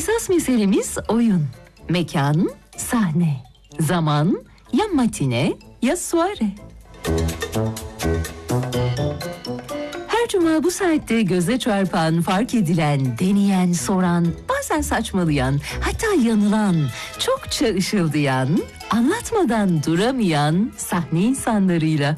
Esas meselemiz oyun, mekan, sahne, zaman, ya matine ya soare. Her cuma bu saatte göze çarpan, fark edilen, deneyen, soran, bazen saçmalayan, hatta yanılan, çokça ışıldayan, anlatmadan duramayan sahne insanlarıyla.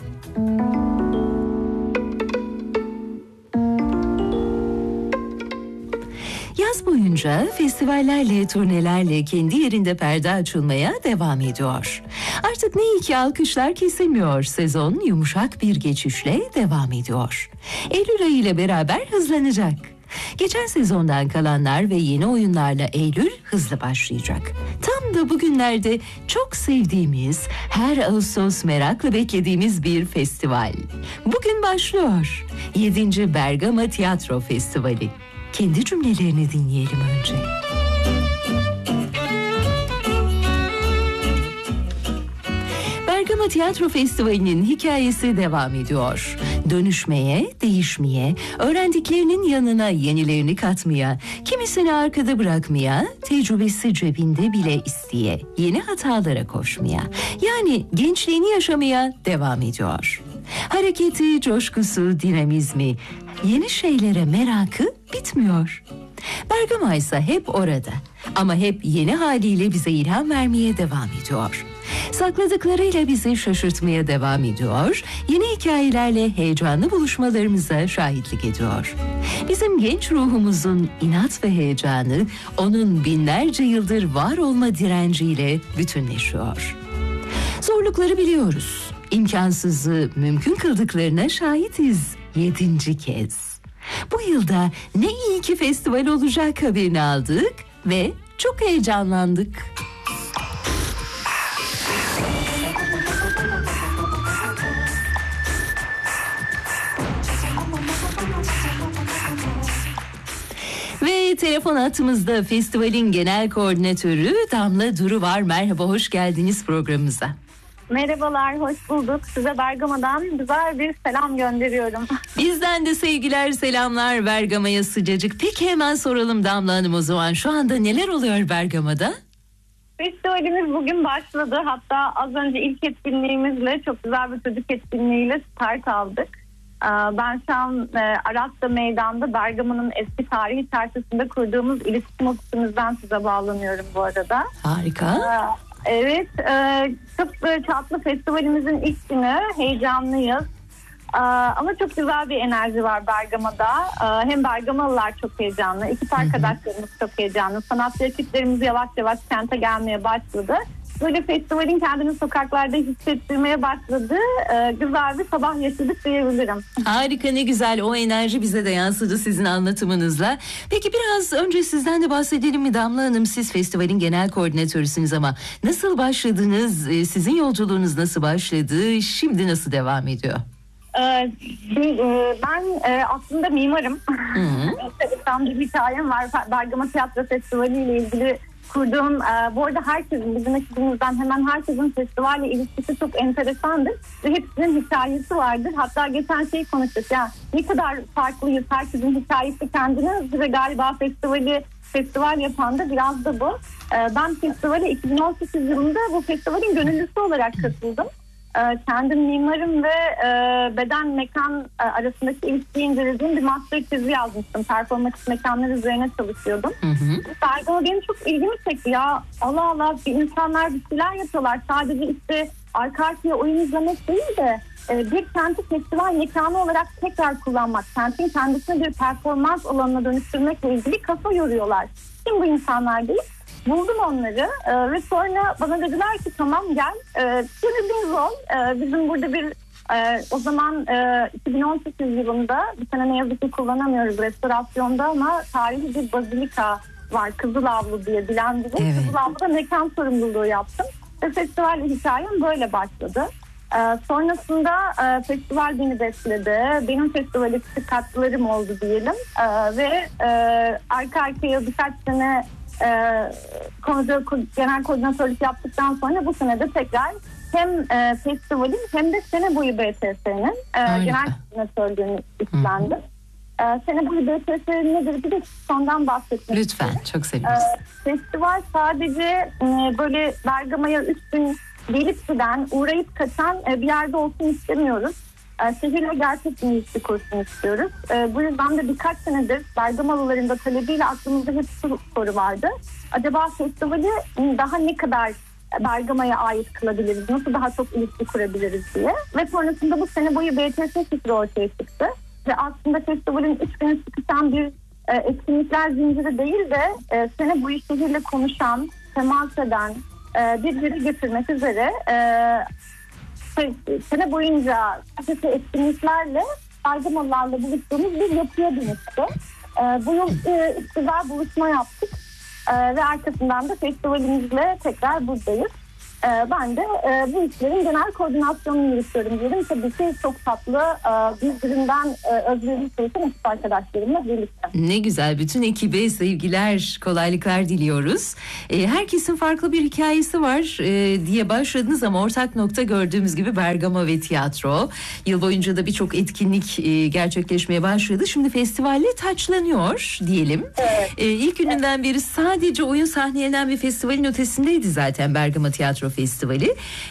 Yaz boyunca festivallerle, turnelerle kendi yerinde perde açılmaya devam ediyor. Artık ne iyi ki alkışlar kesilmiyor. Sezon yumuşak bir geçişle devam ediyor. Eylül ayı ile beraber hızlanacak. Geçen sezondan kalanlar ve yeni oyunlarla Eylül hızlı başlayacak. Tam da bugünlerde çok sevdiğimiz, her Ağustos merakla beklediğimiz bir festival. Bugün başlıyor. 7. Bergama Tiyatro Festivali. Kendi cümlelerini dinleyelim önce. Bergama Tiyatro Festivali'nin hikayesi devam ediyor. Dönüşmeye, değişmeye, öğrendiklerinin yanına yenilerini katmaya, kimisini arkada bırakmaya, tecrübesi cebinde bile isteye, yeni hatalara koşmaya, yani gençliğini yaşamaya devam ediyor. Hareketi, coşkusu, dinamizmi, yeni şeylere merakı bitmiyor. Bergama ise hep orada ama hep yeni haliyle bize ilham vermeye devam ediyor. Sakladıklarıyla bizi şaşırtmaya devam ediyor, yeni hikayelerle heyecanlı buluşmalarımıza şahitlik ediyor. Bizim genç ruhumuzun inat ve heyecanı onun binlerce yıldır var olma direnciyle bütünleşiyor. Zorlukları biliyoruz, imkansızı mümkün kıldıklarına şahitiz 7. kez. Bu yılda ne iyi ki festival olacak haberini aldık ve çok heyecanlandık. Ve telefon hattımızda festivalin genel koordinatörü Damla Duru var. Merhaba, hoş geldiniz programımıza. Merhabalar, hoş bulduk. Size Bergama'dan güzel bir selam gönderiyorum. Bizden de sevgiler, selamlar Bergama'ya sıcacık. Peki hemen soralım Damla Hanım o zaman. Şu anda neler oluyor Bergama'da? Festivalimiz bugün başladı. Hatta az önce ilk etkinliğimizle, çok güzel bir çocuk etkinliğiyle start aldık. Ben şu an Aras'ta meydanda Bergama'nın eski tarihi çarşısında kurduğumuz iletişim ofisimizden size bağlanıyorum bu arada. Harika. Evet, çok tatlı festivalimizin ilk günü, heyecanlıyız. Ama çok güzel bir enerji var Bergama'da. Hem Bergamalılar çok heyecanlı, ekip arkadaşlarımız çok heyecanlı. Sanatçı ekiplerimiz yavaş yavaş kente gelmeye başladı. Böyle festivalin kendini sokaklarda hissettirmeye başladığı güzel bir sabah yaşadık diyebilirim. Harika, ne güzel, o enerji bize de yansıdı sizin anlatımınızla. Peki biraz önce sizden de bahsedelim mi Damla Hanım? Siz festivalin genel koordinatörüsünüz ama nasıl başladınız? Sizin yolculuğunuz nasıl başladı? Şimdi nasıl devam ediyor? Ben aslında mimarım. Tam bir hikayem var. Bergama Tiyatro Festivali ile ilgili kurduğum, bu arada herkesin, bizim ekibimizden hemen herkesin festivalle ilişkisi çok enteresandır ve hepsinin hikayesi vardır. Hatta geçen şeyi konuştuk ya, ne kadar farklıyız, herkesin hikayesi kendine özgü ve galiba festival yapan da biraz da bu. Ben festivale 2018 yılında bu festivalin gönüllüsü olarak katıldım. Kendim mimarım ve beden mekan arasındaki ilişkiyi incelediğim bir master tezi yazmıştım. Performatif mekanlar üzerine çalışıyordum. Bergama benim çok ilgimi çekti ya. Allah Allah, bir insanlar bir şeyler yapıyorlar. Sadece işte arka arkaya oyun izlemek değil de bir kenti festival mekanı olarak tekrar kullanmak, kentin kendisini bir performans alanına dönüştürmekle ilgili kafa yoruyorlar. Kim bu insanlar değil? Buldum onları ve sonra bana dediler ki tamam gel, gönüllümüz ol. Bizim burada bir o zaman 2018 yılında, bir sene ne yazık ki kullanamıyoruz restorasyonda ama tarihi bir bazilika var, Kızılavlu diye bilen biri. Evet. Kızılavlu'da mekan sorumluluğu yaptım ve festivalle hikayem böyle başladı. Sonrasında festival beni besledi. Benim festivale küçük katkılarım oldu diyelim ve arka arkaya birkaç sene genel koordinatörlük yaptıktan sonra bu sene de tekrar hem festivalin hem de sene boyu BTS'nin genel koordinatörlüğünü üstlendim. Sene boyu BTS nedir? Bir de sondan bahsetmek Lütfen, istedim. çok seviniriz. Festival sadece böyle Bergama'ya 3 gün gelip giden, uğrayıp kaçan bir yerde olsun istemiyoruz. Şehirle gerçekten ilişki kursun istiyoruz. Bu yüzden de birkaç senedir Bergamalıların da talebiyle aklımızda hep şu soru vardı. Acaba festivali daha ne kadar Bergama'ya ait kılabiliriz? Nasıl daha çok ilişki kurabiliriz diye. Ve sonrasında bu sene boyu BTS fikri ortaya çıktı. Ve aslında festivalin 3 günü sıkışan bir etkinlikler zinciri değil de sene boyu şehirle konuşan, temas eden, birbiri getirmek üzere sene boyunca çeşitli etkinliklerle Bergamalılarla buluştuğumuz bir yapıya dönüştü. Bu yıl güzel buluşma yaptık ve arkasından da festivalimizle tekrar buradayız. Ben de bu işlerin genel koordinasyonunu yürütüyorum diyelim. Tabii ki çok tatlı, birbirinden özverili çalışan ekip arkadaşlarımla birlikte. Ne güzel, bütün ekibe sevgiler, kolaylıklar diliyoruz. Herkesin farklı bir hikayesi var diye başladınız ama ortak nokta gördüğümüz gibi Bergama ve tiyatro. Yıl boyunca da birçok etkinlik gerçekleşmeye başladı. Şimdi festivalle taçlanıyor diyelim. Evet. İlk gününden beri sadece oyun sahnelenen bir festivalin ötesindeydi zaten Bergama Tiyatro Festivali.